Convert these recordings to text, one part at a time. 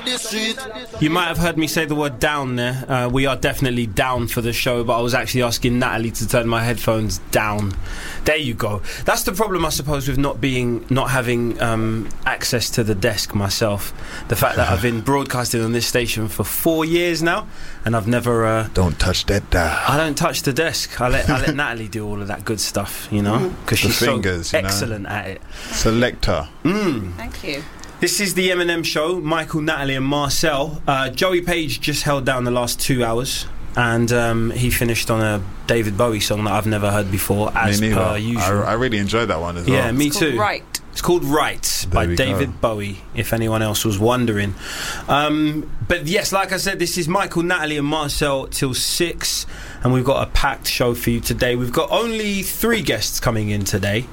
the street. You might have heard me say the word down there. We are definitely down for the show, but I was actually asking Natalie to turn my headphones down. There you go. That's the problem, I suppose, with not having access to the desk myself. The fact that I've been broadcasting on this station for 4 years now, and I've never... Don't touch that dial. I don't touch the desk. I let Natalie do all of that good stuff, you know, because she's fingers, so excellent at it. Selector. Thank you. This is the M&M Show. Michael, Natalie and Marcel. Joey Page just held down the last 2 hours, and he finished on a David Bowie song that I've never heard before, as per usual. I really enjoyed that one as well. Yeah, me too. Right. It's called Right by David Bowie, if anyone else was wondering. But yes, like I said, this is Michael, Natalie and Marcel till 6, and we've got a packed show for you today. We've got only 3 guests coming in today.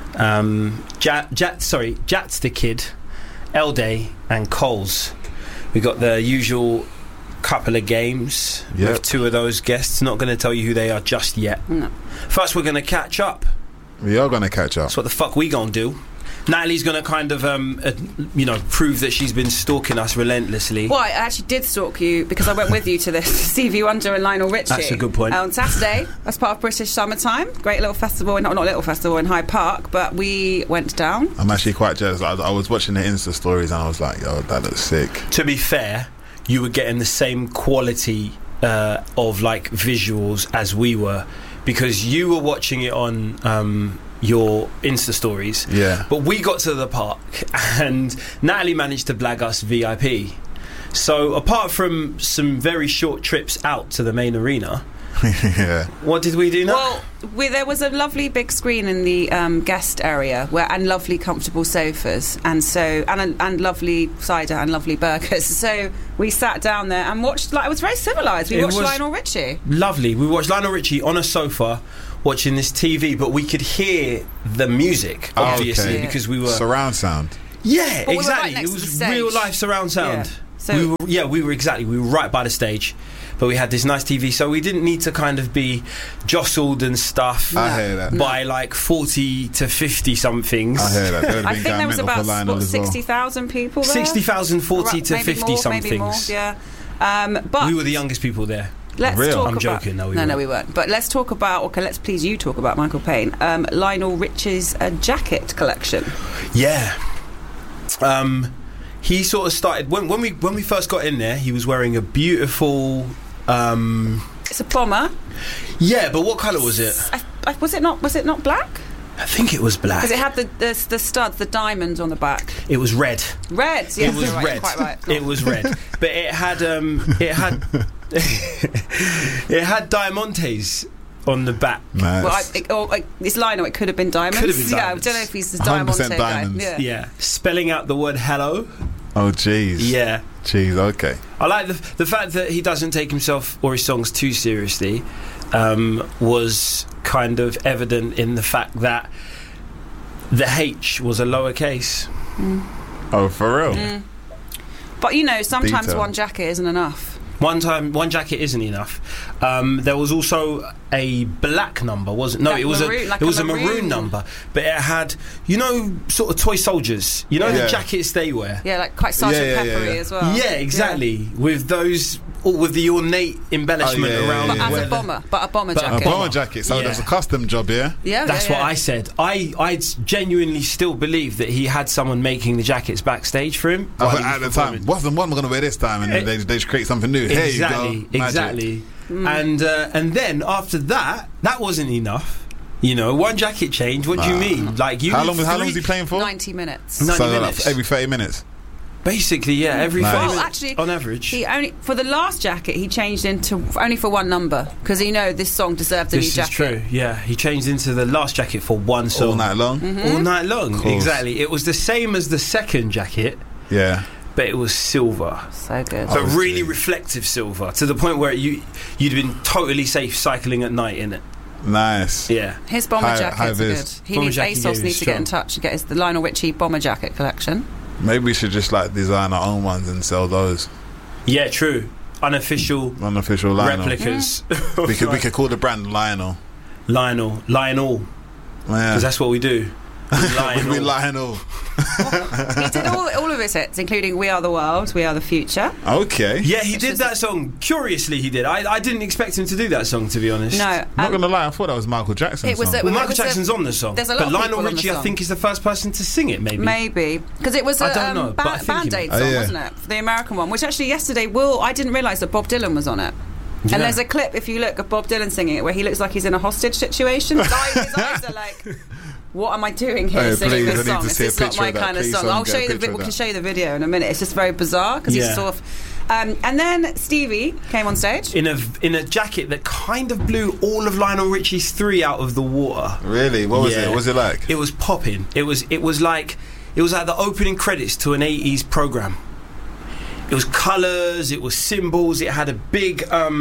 Jats the Kid, Elday and Coles. We got the usual couple of games with 2 of those guests. Not going to tell you who they are just yet. No. First, we're going to catch up. We are going to catch up. That's what the fuck we going to do. Natalie's going to kind of, prove that she's been stalking us relentlessly. Well, I actually did stalk you because I went with you to this Stevie Wonder and Lionel Richie. That's a good point. On Saturday, as part of British Summertime. Great little festival, not little festival in Hyde Park, but we went down. I'm actually quite jealous. I was watching the Insta stories and I was like, yo, that looks sick. To be fair, you were getting the same quality of like visuals as we were, because you were watching it on your Insta stories, but we got to the park and Natalie managed to blag us VIP. So apart from some very short trips out to the main arena, what did we do now? Well, there was a lovely big screen in the guest area and lovely comfortable sofas, and lovely cider and lovely burgers. So we sat down there and watched. It was very civilised. We watched Lionel Richie. Lovely. We watched Lionel Richie on a sofa, watching this TV, but we could hear the music, obviously, because we were surround sound. Yeah, but exactly. We were right it was real life surround sound. Yeah. We were right by the stage, but we had this nice TV, so we didn't need to kind of be jostled and stuff I hear that. by like 40 to 50 somethings. I hear that. I think there was about 60,000 people there. 60,000, 40 to 50 somethings. Yeah. But we were the youngest people there. I'm joking. No, we weren't. But let's talk about. Okay, let's please you talk about Michael Payne. Lionel Richie's jacket collection. Yeah. He sort of started when we first got in there. He was wearing a beautiful. It's a bomber. Yeah, but what colour was it? Was it not black? I think it was black. Because it had the studs, the diamonds on the back. It was red. Red. Yes, it was red. Quite right. It was red, but it had it had diamantes on the back. Nice. Well, it's Lionel. It could have been diamonds. Could have been diamonds. Yeah, I don't know if he's the diamante guy. diamonds. Yeah. Spelling out the word hello. Oh, jeez. Yeah. Jeez. Okay. I like the fact that he doesn't take himself or his songs too seriously. Was kind of evident in the fact that the H was a lowercase. Oh, for real? But sometimes Detail. one jacket isn't enough. One jacket isn't enough. There was also a black number, wasn't? No, Like it was maroon, it was a maroon number, but it had sort of toy soldiers. The jackets they wear. Yeah, like quite Sergeant Peppery as well. Yeah, exactly. With those. With the ornate embellishment around But it. as a bomber. But a bomber jacket. A bomber jacket. So there's a custom job here. Yeah, that's what I said. I genuinely still believe that he had someone making the jackets backstage for him. At the time, wasn't one we're going to wear this time, and they just create something new. Exactly, here you go. exactly. And then after that wasn't enough. One jacket change. What do you mean? Like how long was he playing for? 90 minutes. 90 minutes. Like every 30 minutes. Basically, yeah, every 30 minutes actually, on average. He only for the last jacket he changed into only for one number because this song deserved a new jacket. This is true. Yeah, he changed into the last jacket for one song all night long. Mm-hmm. All night long, exactly. It was the same as the second jacket. Yeah. But it was silver. So good. So really reflective silver to the point where you'd been totally safe cycling at night in it. Nice. Yeah. His bomber jackets are good. ASOS needs to get in touch and get the Lionel Richie bomber jacket collection. Maybe we should just design our own ones and sell those. Yeah, true. Unofficial Lionel replicas. We could call the brand Lionel. Lionel. Yeah. Because that's what we do. With Lionel. He did all of his hits, including We Are the World, We Are the Future. Okay. Yeah, he did that song. Curiously, he did. I didn't expect him to do that song, to be honest. No. Not going to lie, I thought that was Michael Jackson's song. Well, Michael Jackson's on the song. There's a lot but of Lionel Richie, I think, is the first person to sing it, maybe. Maybe. Because it was a Band-Aid song, wasn't it? The American one, which actually yesterday, I didn't realise that Bob Dylan was on it. Yeah. And there's a clip, if you look, of Bob Dylan singing it where he looks like he's in a hostage situation. His eyes are like, what am I doing here singing this song? It's just not my kind of song. I'll show you we can show you the video in a minute. It's just very bizarre because he's sort of... and then Stevie came on stage in a jacket that kind of blew all of Lionel Richie's 3 out of the water. Really? What was it? What was it like? It was popping. It was like the opening credits to an 80s program. It was colours, it was symbols, it had a big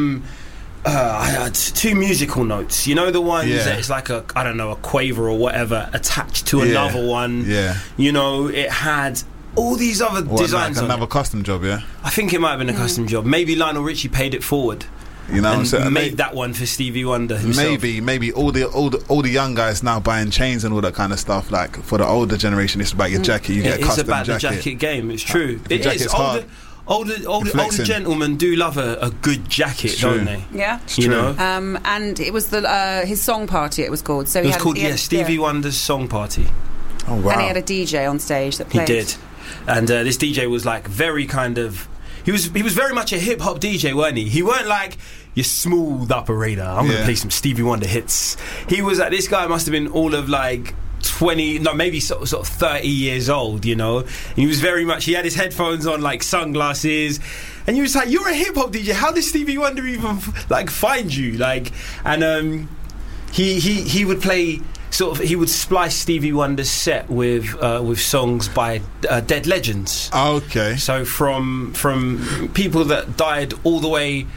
I had 2 musical notes. You know the ones that it's like a quaver or whatever attached to another one. Yeah. You know, it had all these other designs like on another custom job, yeah? I think it might have been a custom job. Maybe Lionel Richie paid it forward. You know, and made that one for Stevie Wonder himself. Maybe all the young guys now buying chains and all that kind of stuff. Like for the older generation, it's about your jacket. You get a custom jacket. It's about the jacket game. It's true. It is hard. Older gentlemen do love a good jacket, don't they? Yeah, it's true. Know. And it was his song party. It was called. So it was called Stevie Wonder's song party. Oh wow! And he had a DJ on stage that played. He did, and this DJ was like very kind of. He was very much a hip hop DJ, weren't he? He weren't like your smooth operator. I'm gonna play some Stevie Wonder hits. He was like, this guy must have been all of like 20, no, maybe sort of 30 years old, you know. And he was very much. He had his headphones on, like sunglasses, and you was like, "You're a hip hop DJ. How did Stevie Wonder even like find you?" Like, and he would play. Sort of, he would splice Stevie Wonder's set with songs by dead legends. Okay. So from people that died all the way.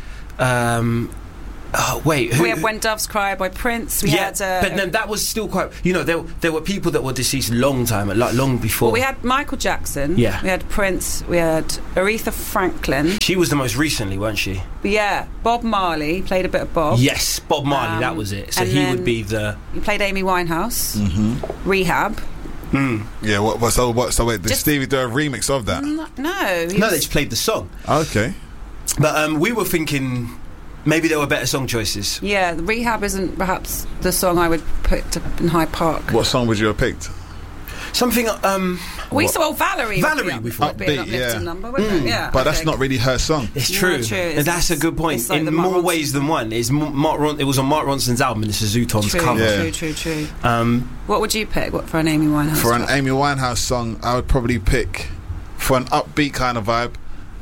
We had When Doves Cry by Prince. But then that was still quite. You know, there were people that were deceased long before. Well, we had Michael Jackson. Yeah. We had Prince. We had Aretha Franklin. She was the most recently, weren't she? But yeah, Bob Marley played a bit of Bob. Yes, Bob Marley. That was it. So he would be the. He played Amy Winehouse. Mm-hmm. Rehab. Yeah. So wait, did Stevie do a remix of that? No. They just played the song. Okay. But we were thinking. Maybe there were better song choices. Yeah, Rehab isn't perhaps the song I would put in Hyde Park. What song would you have picked? Something. We saw Valerie. Valerie, we thought. Would be an uplifting number, wouldn't it? Yeah, but that's not really her song. It's true. And that's a good point. Like in more ways than one. It was on Mark Ronson's album, and it's a Zooton's cover. True. What would you pick? What for an Amy Winehouse? For an Amy Winehouse song, I would probably pick for an upbeat kind of vibe.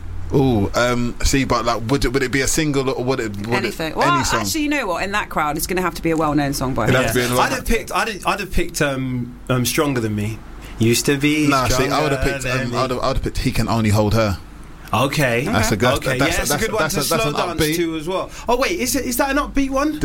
But like, would it be a single or would it anything? Any song? Actually, you know what? In that crowd, it's going to have to be a well-known song by her. I'd have picked Stronger Than Me. Used to be. Nah, see, I would have picked He Can Only Hold Her. Okay, that's a good. Okay, that's a good one to slow dance to as well. Oh wait, is that an upbeat one?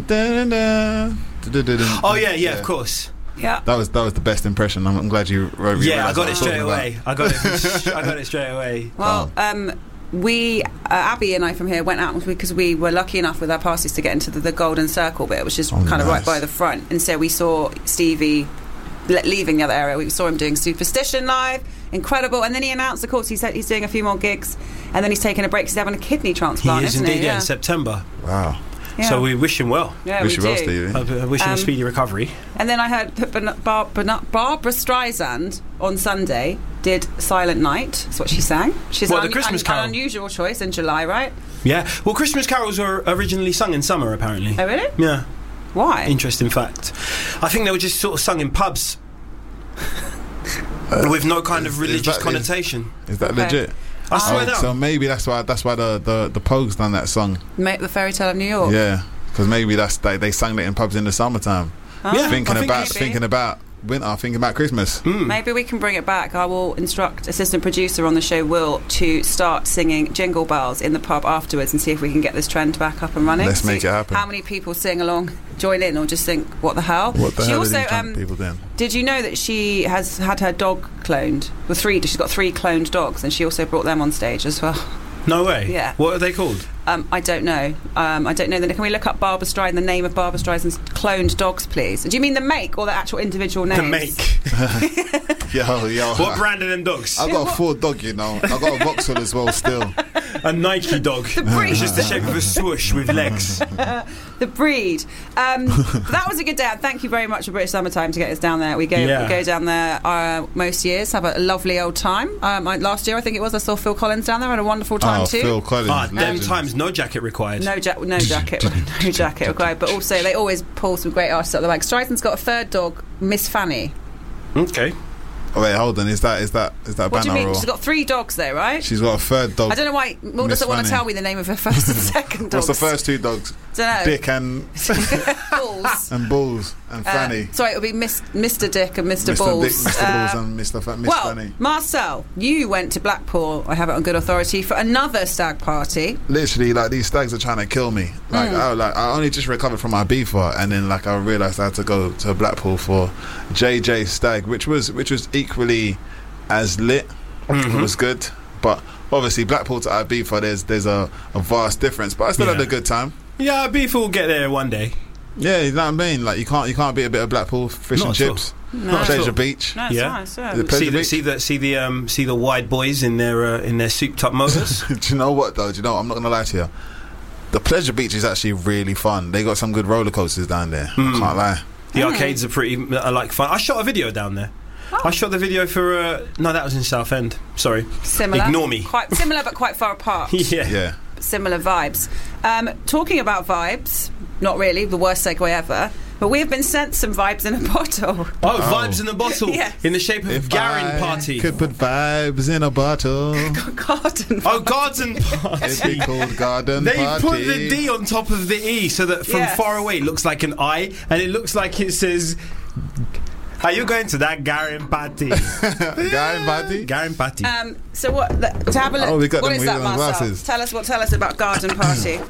Oh yeah, of course. Yeah, that was the best impression. I'm glad you wrote. Yeah, I got it straight away. I got it straight away. Well, we Abby and I from here went out because we were lucky enough with our passes to get into the Golden Circle bit, which is kind of right by the front, and so we saw Stevie leaving the other area. We saw him doing Superstition live, incredible, and then he announced, of course, he said he's doing a few more gigs, and then he's taking a break. He's having a kidney transplant. He is indeed, in September. Wow. Yeah. So we wish him well. Yeah, wish we him do. well, Stevie. I wish him a speedy recovery. And then I heard that Barbra Streisand on Sunday did Silent Night. That's what she sang. She's the Christmas Carol. An unusual choice in July, right? Yeah. Well, Christmas carols were originally sung in summer, apparently. Oh, really? Yeah. Why? Interesting fact. I think they were just sort of sung in pubs with no kind of religious connotation. Is that legit? I swear down. So maybe that's why the Pogues done that song. The Fairy Tale of New York. Yeah, because maybe they sang it in pubs in the summertime. Yeah, thinking about winter, thinking about Christmas. Maybe we can bring it back. I will instruct assistant producer on the show, Will, to start singing Jingle Bells in the pub afterwards and see if we can get this trend back up and running. Let's make it happen. How many people sing along, join in, or just think, what the hell? What the hell are people doing? Did you know that she has had her dog cloned? She's got 3 cloned dogs, and she also brought them on stage as well. No way. Yeah. What are they called? I don't know. Can we look up Barbra Streisand, the name of Barbra Streisand's cloned dogs, please? Do you mean the make or the actual individual names? The make. Yo. What brand of them dogs? I've got a Ford dog, you know. I've got a Vauxhall as well still. A Nike dog. The breed. It's just the shape of a swoosh with legs. The breed. That was a good day. Thank you very much for British Summertime to get us down there. We go down there most years, have a lovely old time. Last year, I think it was, I saw Phil Collins down there, had a wonderful time too. Phil Collins. Them times, no jacket required. No jacket required. But also, they always pull some great artists up the mic. Streisand's got a third dog, Miss Fanny. Okay. Oh, wait, hold on. Is that what do you mean? or? She's got 3 dogs though, right? She's got a third dog. I don't know why Maud doesn't want to tell me the name of her first and second dogs. What's the first 2 dogs? Don't know. Dick and Balls. And Balls and Fanny. Sorry, it'll be Mr. Dick and Mr. Balls. Dick, Mr. Balls and Miss Fanny. Marcel, you went to Blackpool, I have it on good authority, for another stag party. Literally, like, these stags are trying to kill me. I only just recovered from my Ibiza, and then I realised I had to go to Blackpool for JJ Stag, which was equally as lit. It was good, but obviously Blackpool to Ibiza, there's a vast difference, but I still had a good time. Yeah, Ibiza will get there one day. Yeah, you know what I mean. Like, you can't beat a bit of Blackpool fish and chips. Pleasure Beach. No, it's nice. See the wide boys in their souped up motors. Do you know what though? I'm not gonna lie to you. The Pleasure Beach is actually really fun. They got some good roller coasters down there. Can't lie. The arcades are fun. I shot a video down there. I shot the video for no, that was in Southend. Sorry, similar. Ignore me. Quite similar, but quite far apart. Yeah. Similar vibes. Talking about vibes, not really the worst segue ever, but we have been sent some vibes in a bottle. Vibes in a bottle. Yes. In the shape of Garin Party. Could put vibes in a bottle. Garden Party. Garden Party. It'd be called Garden They Party. put the D on top of the E so that from far away it looks like an I, and it looks like it says, are you going to that Garin Party? Garin Party? Garin Party. So what? To have a look. We got what them. is We that, got Marcel? glasses. Tell us about Garden Party.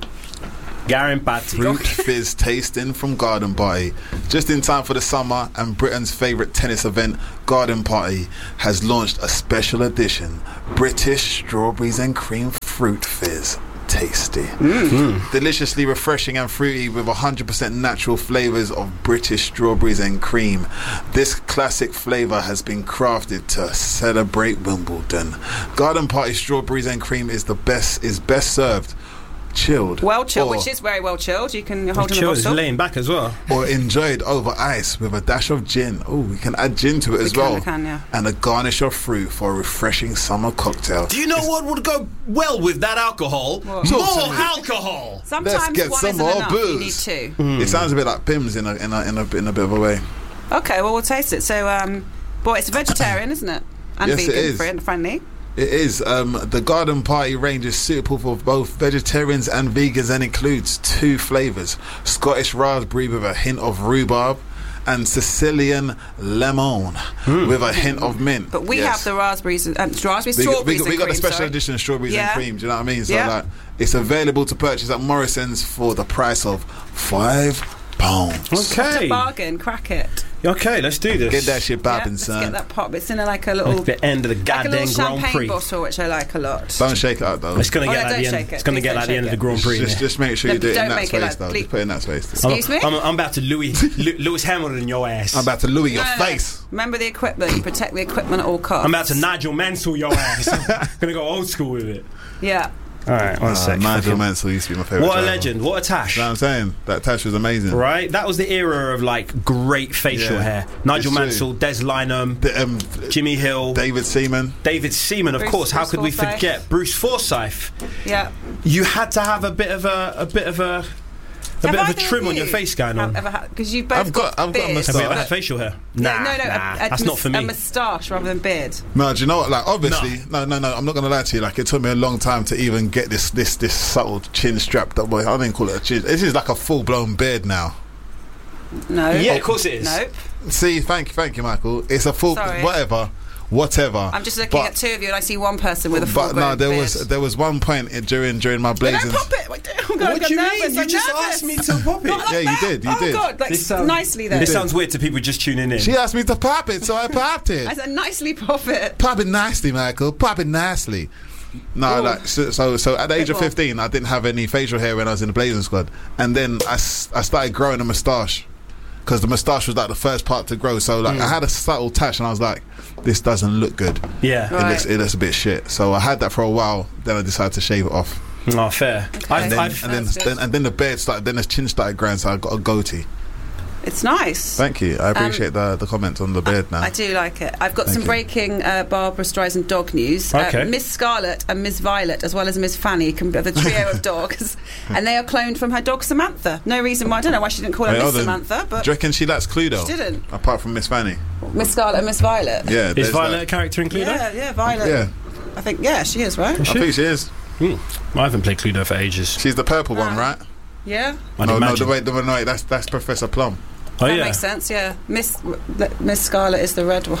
Garin Party. Fruit fizz tasting from Garden Party. Just in time for the summer and Britain's favourite tennis event, Garden Party has launched a special edition British strawberries and cream fruit fizz. Tasty. Deliciously refreshing and fruity with 100% natural flavours of British strawberries and cream. This classic flavour has been crafted to celebrate Wimbledon. Garden Party strawberries and cream is best served chilled. Well chilled, which is very well chilled. You can hold chilled in the bottle. laying back as well. Or enjoyed over ice with a dash of gin. Oh, we can add gin to it as well. We can, yeah. And a garnish of fruit for a refreshing summer cocktail. Do you know what would go well with that alcohol? What? More alcohol. Sometimes Let's get one some isn't more enough. booze. You need 2. It sounds a bit like Pimm's in a bit of a way. Okay, well we'll taste it. So, it's vegetarian, isn't it? And Yes, vegan, it is. friendly. It is. The Garden Party range is suitable for both vegetarians and vegans and includes 2 flavours: Scottish raspberry with a hint of rhubarb and Sicilian lemon with a hint of mint. But we have the raspberries and strawberries we got and the special cream, edition strawberries and cream. Do you know what I mean? So Yeah. it's available to purchase at Morrison's for the price of £5. It's Okay. a bargain. Crack it. Okay, let's do this. Get that shit popping, Let's son. get that pop. It's in a little the end of the like a goddamn little Grand champagne Prix. bottle, which I like a lot. Don't shake it out though. It's gonna Oh, get no, like don't the end. shake it. It's gonna Please get don't like the end shake of the Grand Prix. Just make sure you do it don't in that make it space like though. ble- Just put it in that space. Excuse me? I'm about to Lewis Hamilton your ass. I'm about to Louis your No. face. Remember the equipment. You protect the equipment at all costs. I'm about to Nigel Mansell your ass. I'm gonna go old school with it. Yeah. All right, one sec. Nigel Mansell used to be my favourite. What a driver. legend! What a tash! You know what I'm saying? That tash was amazing. Right, that was the era of like great facial hair. Nigel It's true. Mansell, Des Lynam, Jimmy Hill, David Seaman, of course. How could we forget Bruce Forsyth? Yeah. You had to have a bit of a trim on your face going on. Because you both got I've got a beard. moustache. Have you ever had facial hair? Nah, that's not for me. A moustache rather than beard. No, do you know what? Like, obviously, no. I'm not gonna lie to you. Like, it took me a long time to even get this subtle chin strap. That boy, I didn't call it a chin. This is like a full blown beard now. No. Yeah, of course it is. Nope. See, thank you, Michael. It's a full Sorry. whatever. I'm just looking at 2 of you, and I see one person with a full. But no, there was one point during my blazing. Don't pop it. What do you mean? You just asked me to pop it. Yeah, you did. You oh did. God, nicely though. This sounds weird to people just tuning in. She asked me to pop it, so I popped it. I said nicely pop it. Pop it nicely, Michael. Pop it nicely. No, Ooh. like so at the age of 15, I didn't have any facial hair when I was in the Blazing Squad, and then I started growing a moustache because the moustache was like the first part to grow. So like I had a subtle tash, and I was like, this doesn't look good. Yeah, Right. It looks a bit shit. So I had that for a while. Then I decided to shave it off. oh, fair. Okay. And then the beard started. Then the chin started growing, so I got a goatee. It's nice. Thank you. I appreciate the comments on the beard now. I do like it. I've got Thank some you. breaking Barbara Streisand dog news. Okay. Miss Scarlet and Miss Violet, as well as Miss Fanny, are the trio of dogs, and they are cloned from her dog Samantha. No reason why. I don't know why she didn't call her Wait, Miss hold on. Samantha, but Do you reckon she likes Cluedo? she didn't. Apart from Miss Fanny. Miss Scarlet and Miss Violet. Yeah. Is there's Violet a that. character in Cluedo? Yeah, Violet. Yeah. I think she is, right? I think she is. I haven't played Cluedo for ages. She's the purple one, right? Yeah. I'd No, imagine. wait, that's Professor Plum. Oh, That yeah. makes sense, yeah. Miss Scarlet is the red one.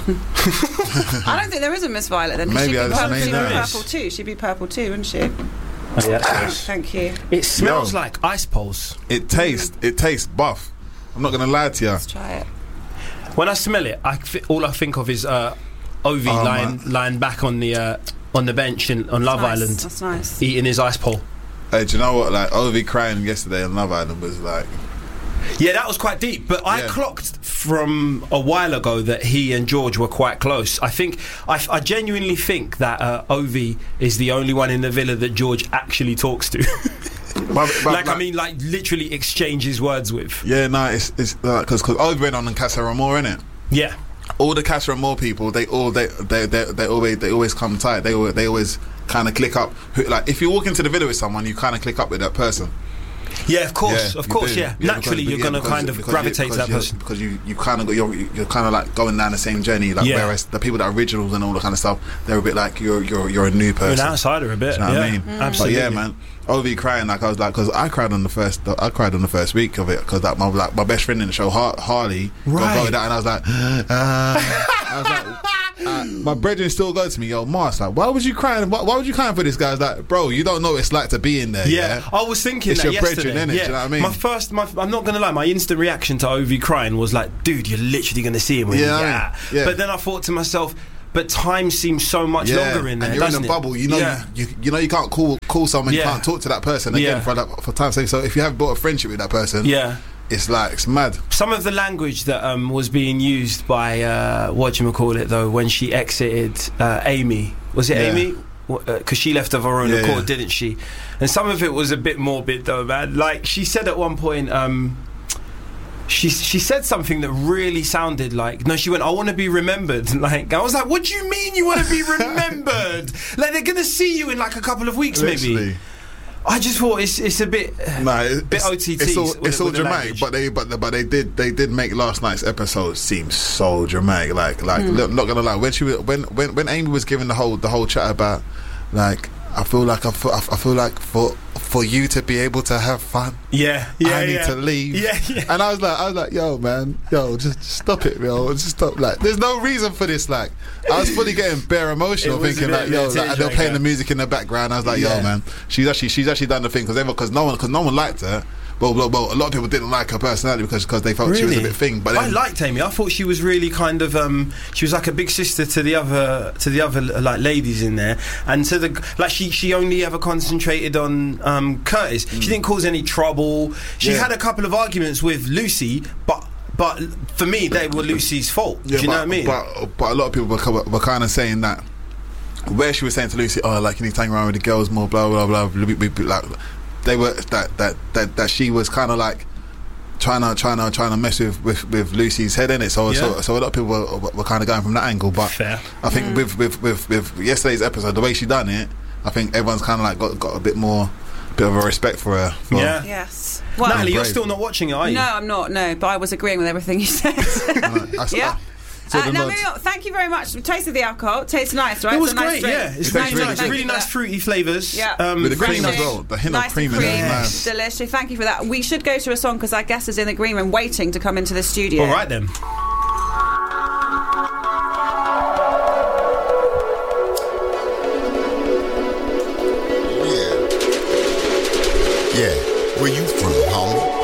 I don't think there is a Miss Violet then. 'Cause Maybe I just made she'd be that. purple too. She'd be purple too, wouldn't she? Oh, yeah, that's nice. Thank you. It smells Yo. like ice poles. It tastes buff. I'm not gonna lie to you. Let's try it. When I smell it, all I think of is Ovi lying back on the bench on Love Nice. Island, That's nice. eating his ice pole. Hey, do you know what? Like Ovi crying yesterday on Love Island was like. Yeah, that was quite deep. But I Yeah. clocked from a while ago that he and George were quite close. I genuinely think that Ovi is the only one in the villa that George actually talks to. Like literally exchanges words with. Yeah, no, it's because Ovi went on Casa Amor, innit? Yeah. All the Casa Amor people, they always come tight. They always kind of click up. Like if you walk into the villa with someone, you kind of click up with that person. Yeah, of course, you do. yeah. Naturally, you're going to kind of gravitate to that person. Because you kind of you're kind of like going down the same journey. Like whereas the people that are originals and all that kind of stuff, they're a bit like you're a new person. You're an outsider a bit. Do you know what I mean? Absolutely. But yeah, man. Ovi crying like I was like because I cried on the first week of it because my best friend in the show Harley got with that and I was like my brethren still go to me, yo, Mars, like why was you crying? Why would you crying for this guy? I was like, bro, you don't know what it's like to be in there. Yeah, I was thinking it's that your yesterday. brethren, innit? Yeah. Do you know what I mean? I'm not going to lie, my instant reaction to Ovi crying was like, dude, you're literally going to see him when yeah. But then I thought to myself, but time seems so much longer in there, and you're doesn't in a bubble. You know, you know, you can't call someone. You can't talk to that person again for time. So if you have built a friendship with that person, it's like it's mad. Some of the language that was being used by whatchamacallit though when she exited Amy, was it Amy? Because she left of her own accord, didn't she? And some of it was a bit morbid though, man. Like she said at one point. She said something that really sounded like she went, I want to be remembered. Like I was like, what do you mean you want to be remembered? Like they're gonna see you in like a couple of weeks maybe. I just thought it's a bit bit OTT. It's all dramatic, but they did make last night's episode seem so dramatic. Like look, not gonna lie, when Amy was giving the whole chat about like I feel like for you to be able to have fun, I need to leave. And I was like, yo, man, just stop it, yo, just stop. Like, there's no reason for this. Like, I was fully getting bare emotional, thinking like, yo, like, they're playing the music in the background. I was like, yo, man, she's actually done the thing because no one liked her. Well, a lot of people didn't like her personality because they felt she was a bit thing. But then, I liked Amy. I thought she was really kind of she was like a big sister to the other like ladies in there, and to the like she only ever concentrated on Curtis. She didn't cause any trouble. She had a couple of arguments with Lucy, but for me they were Lucy's fault. Do you know what I mean? But a lot of people were kind of saying that where she was saying to Lucy, oh, like you need to hang around with the girls more, blah blah blah, like. They were that she was kind of like trying to mess with Lucy's head in it. So a lot of people were kind of going from that angle. But fair. I think with yesterday's episode, the way she done it, I think everyone's kind of like got a bit of a respect for her. Yes. Well, Natalie, you're still not watching it, are you? No, I'm not. No, but I was agreeing with everything you said. Yeah. Now moving on, thank you very much. We tasted the alcohol. Tastes nice, right? It was nice great, yeah. It's really nice fruity flavours. Yeah. With the cream as well. The hint of cream in it. Nice. Delicious. Thank you for that. We should go to a song because our guest is in the green room waiting to come into the studio. All right then. Yeah. Where you from, homie?